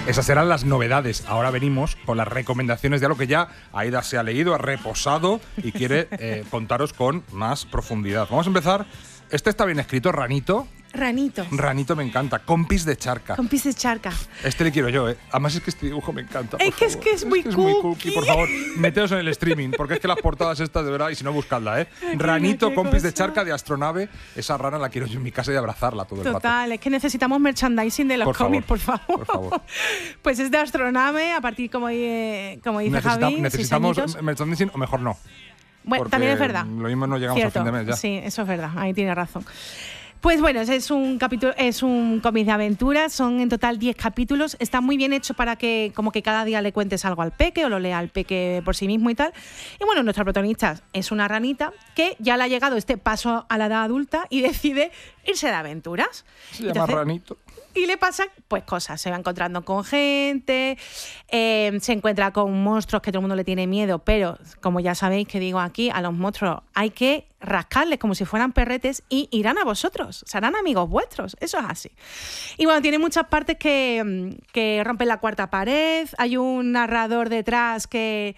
Esas eran las novedades. Ahora venimos con las recomendaciones de algo que ya Aida se ha leído, ha reposado y quiere contaros con más profundidad. Vamos a empezar. Este está bien escrito, Ranito. Ranito me encanta. Compis de charca. Compis de charca. Este le quiero yo, ¿eh? Además es que este dibujo me encanta. Es que es muy cookie. Por favor, meteos en el streaming, porque es que las portadas estas, de verdad, y si no, buscadla, ¿eh? Ranito, compis de charca, de astronave. Esa rana la quiero yo en mi casa y abrazarla todo el rato. Total, es que necesitamos merchandising de los cómics, por favor. Por favor. Pues es de astronave, a partir, como dice Javi, ¿Necesitamos merchandising o mejor no? Bueno, también es verdad. Lo mismo no llegamos a fin de mes ya. Sí, eso es verdad, ahí tiene razón. Pues bueno, es un cómic de aventuras, son en total 10 capítulos, está muy bien hecho para que como que cada día le cuentes algo al peque o lo lea al peque por sí mismo y tal. Y bueno, nuestra protagonista es una ranita que ya le ha llegado este paso a la edad adulta y decide irse de aventuras. Se llama Ranito. Y le pasan pues cosas, se va encontrando con gente, se encuentra con monstruos que todo el mundo le tiene miedo, pero como ya sabéis que digo aquí, a los monstruos hay que rascarles como si fueran perretes y irán a vosotros, serán amigos vuestros, eso es así. Y bueno, tiene muchas partes que rompen la cuarta pared, hay un narrador detrás que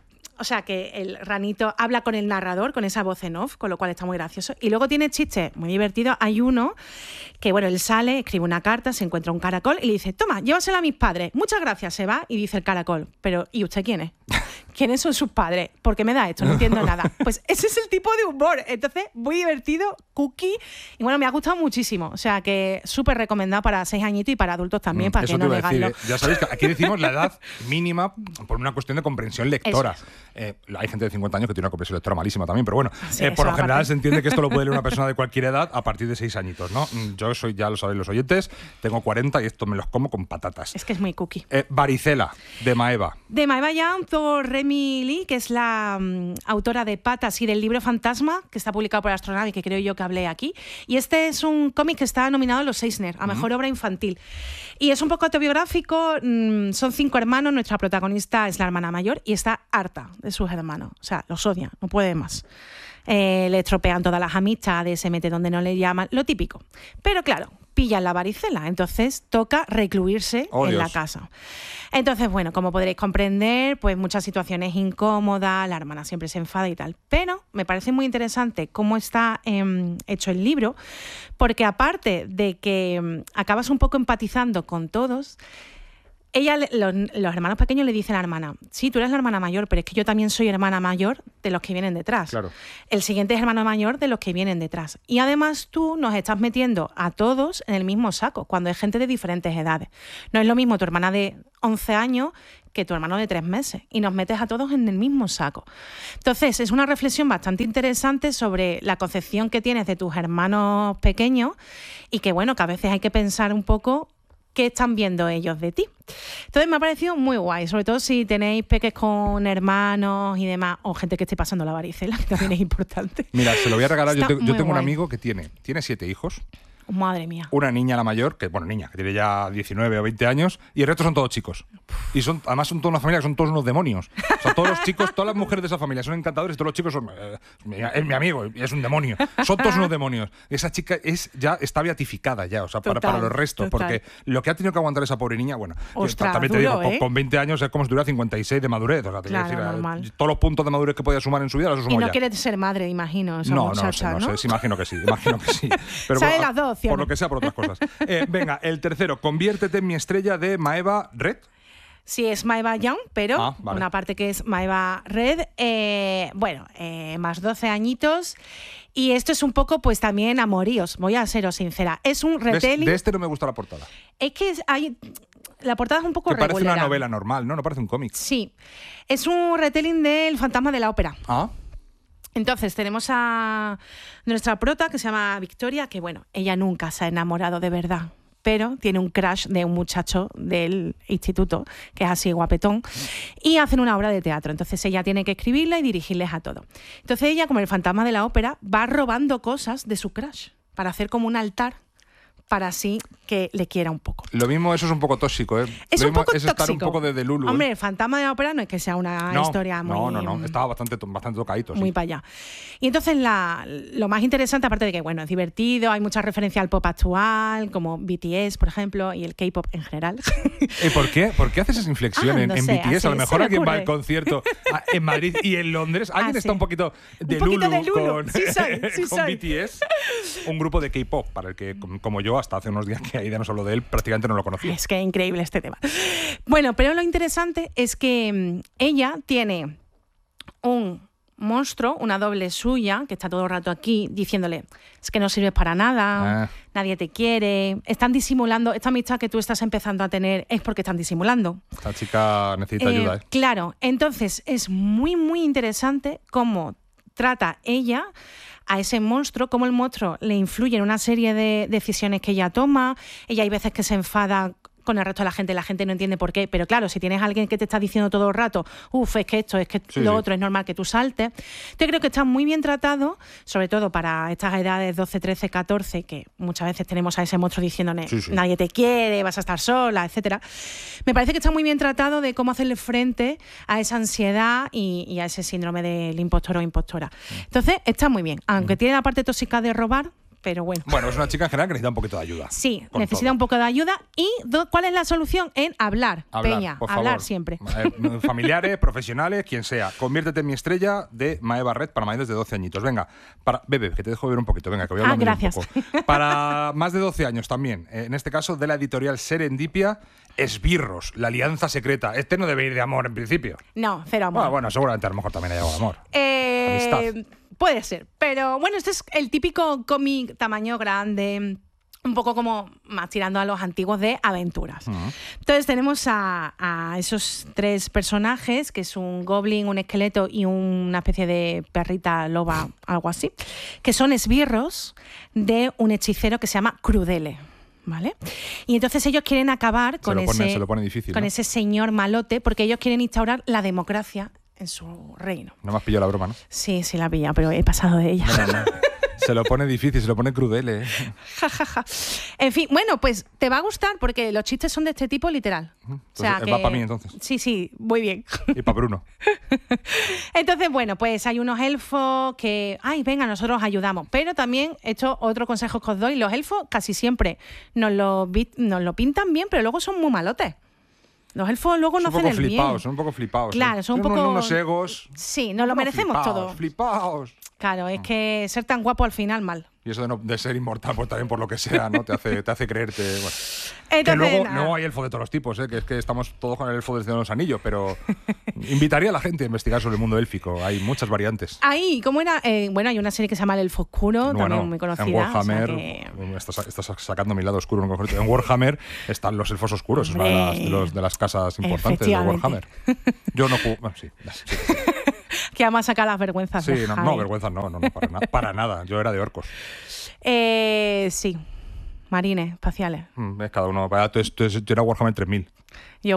el ranito habla con el narrador, con esa voz en off, con lo cual está muy gracioso. Y luego tiene chistes muy divertidos. Hay uno que, bueno, él sale, escribe una carta, se encuentra un caracol y le dice, toma, llévasela a mis padres. Muchas gracias, se va y dice el caracol. Pero, ¿y usted quién es? ¿Quiénes son sus padres? ¿Por qué me da esto? No entiendo nada. Pues ese es el tipo de humor. Entonces, muy divertido, cookie. Y bueno, me ha gustado muchísimo. O sea, que súper recomendado para 6 añitos y para adultos también, para que no negarlo. Ya sabéis que aquí decimos la edad mínima por una cuestión de comprensión lectora. Hay gente de 50 años que tiene una comprensión lectora malísima también, pero bueno, sí, por lo general se entiende que esto lo puede leer una persona de cualquier edad a partir de 6 añitos, ¿no? Yo soy, ya lo sabéis los oyentes, tengo 40 y esto me los como con patatas. Es que es muy cookie. Varicela, de Maeva. De Maeva Young por Remy Lee, que es la autora de Patas y del libro Fantasma, que está publicado por Astronave, que creo yo que hablé aquí. Y este es un cómic que está nominado a los Eisner, a Mejor Obra Infantil. Y es un poco autobiográfico, son 5 hermanos, nuestra protagonista es la hermana mayor y está harta de sus hermanos. O sea, los odia, no puede más. Le estropean todas las amistades, se mete donde no le llaman, lo típico. Pero claro, pillan la varicela, entonces toca recluirse en la casa. Entonces, bueno, como podréis comprender, pues muchas situaciones incómodas, la hermana siempre se enfada y tal. Pero me parece muy interesante cómo está hecho el libro, porque aparte de que acabas un poco empatizando con todos, los hermanos pequeños le dicen a la hermana, sí, tú eres la hermana mayor, pero es que yo también soy hermana mayor de los que vienen detrás. Claro. El siguiente es hermano mayor de los que vienen detrás. Y además tú nos estás metiendo a todos en el mismo saco, cuando hay gente de diferentes edades. No es lo mismo tu hermana de 11 años que tu hermano de 3 meses. Y nos metes a todos en el mismo saco. Entonces, es una reflexión bastante interesante sobre la concepción que tienes de tus hermanos pequeños y que, bueno, que a veces hay que pensar un poco qué están viendo ellos de ti. Entonces me ha parecido muy guay, sobre todo si tenéis peques con hermanos y demás, o gente que esté pasando la varicela, que también es importante. Mira, se lo voy a regalar. Yo tengo un amigo que tiene 7 hijos. Madre mía. Una niña, la mayor, que tiene ya 19 o 20 años, y el resto son todos chicos. Y además son toda una familia que son todos unos demonios. O sea, todos los chicos, todas las mujeres de esa familia son encantadores, todos los chicos son es mi amigo y es un demonio. Son todos unos demonios. Esa chica ya está beatificada ya, o sea, para los restos, porque lo que ha tenido que aguantar esa pobre niña, bueno, ostras, también te digo, con 20 años es como si tuviera 56 de madurez. O sea, te claro, decir, todos los puntos de madurez que podía sumar en su vida los sumó ya. Y no quiere ser madre, imagino, esa muchacha, no sé, imagino que sí. Pero sabe las dos opciones. Por lo que sea, por otras cosas. Venga, el tercero, Conviértete en mi estrella, de Maeva Red. Sí, es Maeva Young, pero una parte que es Maeva Red, más 12 añitos. Y esto es un poco, pues también amoríos, voy a seros sincera. Es un retelling. De este no me gusta la portada. Es que la portada es un poco regulera. Parece una novela normal, ¿no? No parece un cómic. Sí, es un retelling del Fantasma de la Ópera. Entonces tenemos a nuestra prota, que se llama Victoria, que bueno, ella nunca se ha enamorado de verdad, pero tiene un crush de un muchacho del instituto, que es así guapetón, y hacen una obra de teatro. Entonces ella tiene que escribirla y dirigirles a todo. Entonces ella, como el fantasma de la ópera, va robando cosas de su crush para hacer como un altar para así que le quiera un poco. Lo mismo, eso es un poco tóxico, ¿eh? Es Lo un mismo poco es tóxico. estar un poco de Lulu. Hombre, el fantasma de la ópera no es que sea una historia muy... No. Estaba bastante tocadito, sí. Muy para allá. Y entonces lo más interesante, aparte de que, bueno, es divertido, hay mucha referencia al pop actual, como BTS, por ejemplo, y el K-pop en general. ¿Y por qué? ¿Por qué haces esa inflexión no en sé, BTS? así A lo mejor se me alguien va ocurre. al concierto en Madrid y en Londres. Alguien está sí. un poquito de Un poquito Lulu, de Lulu. con, Sí con soy. BTS. Un grupo de K-pop, para el que, como yo, hasta hace unos días que Aida nos habló de él, prácticamente no lo conocía. Es que es increíble este tema. Bueno, pero lo interesante es que ella tiene un monstruo, una doble suya, que está todo el rato aquí diciéndole, es que no sirves para nada, nadie te quiere, están disimulando, esta amistad que tú estás empezando a tener es porque están disimulando. Esta chica necesita ayuda, ¿eh? Claro, entonces es muy, muy interesante cómo trata ella a ese monstruo, cómo el monstruo le influye en una serie de decisiones que ella toma. Ella hay veces que se enfada con el resto de la gente no entiende por qué, pero claro, si tienes a alguien que te está diciendo todo el rato, es que esto, es que lo otro, es normal que tú saltes. Yo creo que está muy bien tratado, sobre todo para estas edades 12, 13, 14, que muchas veces tenemos a ese monstruo diciéndonos, nadie te quiere, vas a estar sola, etcétera. Me parece que está muy bien tratado de cómo hacerle frente a esa ansiedad y a ese síndrome del impostor o impostora. Entonces, está muy bien, aunque tiene la parte tóxica de robar, pero bueno. Bueno, es una chica en general que necesita un poquito de ayuda. Sí, necesita un poco de ayuda. ¿Y cuál es la solución? En hablar, Peña. Por hablar favor. Siempre. Familiares, profesionales, quien sea. Conviértete en mi estrella de Mae Barret para mayores de 12 añitos. Venga, Bebe, que te dejo beber un poquito. Venga, que voy a hablar gracias. un poco. Para más de 12 años también. En este caso, de la editorial Serendipia, Esbirros, la alianza secreta. Este no debe ir de amor en principio. No, cero amor. Bueno, seguramente a lo mejor también hay algo de amor. Amistad. Puede ser, pero bueno, este es el típico cómic tamaño grande, un poco como más tirando a los antiguos de aventuras. Entonces tenemos a esos tres personajes, que es un goblin, un esqueleto y una especie de perrita loba, algo así, que son esbirros de un hechicero que se llama Crudele. ¿Vale? Y entonces ellos quieren acabar con se lo pone difícil, con ese señor malote, porque ellos quieren instaurar la democracia en su reino. No me has pillado la broma, ¿no? Sí, la he pillado, pero he pasado de ella. No. Se lo pone difícil, se lo pone Crudele. En fin, bueno, pues te va a gustar porque los chistes son de este tipo literal. Entonces, va para mí entonces. Sí, muy bien. Y para Bruno. Entonces, bueno, pues hay unos elfos que, venga, nosotros os ayudamos. Pero también, esto otro consejo que os doy, los elfos casi siempre nos lo pintan bien, pero luego son muy malotes. Los elfos luego no hacen el bien. Son un poco flipados. Claro, son un poco... unos egos. Sí, nos lo merecemos todo. Flipaos. Claro, es que ser tan guapo al final, mal. Y eso de ser inmortal, pues también por lo que sea, ¿no? Te hace creerte. Bueno. Entonces, que luego hay elfo de todos los tipos, ¿eh? Que es que estamos todos con el elfo del Señor de los Anillos, pero invitaría a la gente a investigar sobre el mundo élfico. Hay muchas variantes. Ahí, ¿cómo era? Bueno, hay una serie que se llama El Elfo Oscuro, también muy conocida. En Warhammer, estás sacando mi lado oscuro en concreto. En Warhammer están los elfos oscuros, Hombre, es una de las casas importantes de Warhammer. Yo no juego. Bueno, sí. Que vamos a sacar las vergüenzas. Sí, no, vergüenzas no, para nada. Yo era de orcos. Sí, marines, espaciales. Cada uno. Tú eras Warhammer 3000. Yo